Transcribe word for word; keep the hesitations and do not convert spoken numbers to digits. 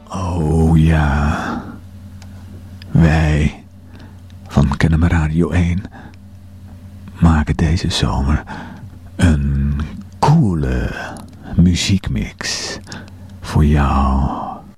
Oh ja. Wij van Kennemer Radio één maken deze zomer een coole muziekmix voor jou.